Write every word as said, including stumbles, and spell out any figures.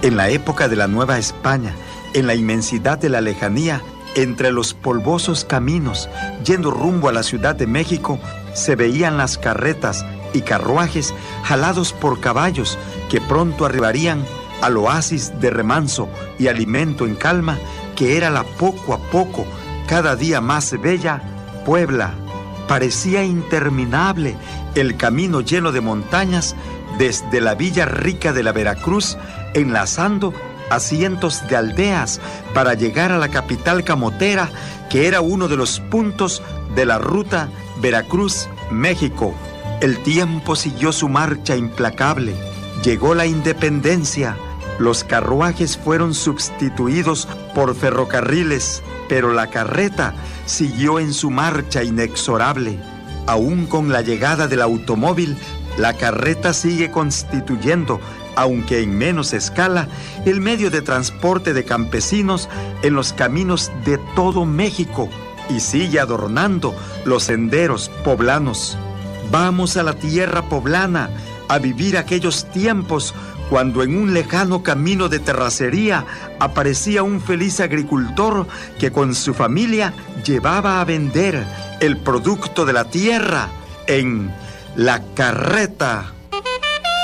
En la época de la Nueva España, en la inmensidad de la lejanía, entre los polvosos caminos, yendo rumbo a la Ciudad de México, se veían las carretas y carruajes jalados por caballos que pronto arribarían al oasis de remanso y alimento en calma, que era la poco a poco, cada día más bella Puebla. Parecía interminable el camino lleno de montañas desde la villa rica de la Veracruz, enlazando a cientos de aldeas para llegar a la capital camotera, que era uno de los puntos de la ruta Veracruz-México. El tiempo siguió su marcha implacable. Llegó la independencia. Los carruajes fueron sustituidos por ferrocarriles, pero la carreta siguió en su marcha inexorable. Aún con la llegada del automóvil, la carreta sigue constituyendo, aunque en menos escala, el medio de transporte de campesinos en los caminos de todo México, y sigue adornando los senderos poblanos. Vamos a la tierra poblana a vivir aquellos tiempos cuando en un lejano camino de terracería aparecía un feliz agricultor que con su familia llevaba a vender el producto de la tierra en la carreta.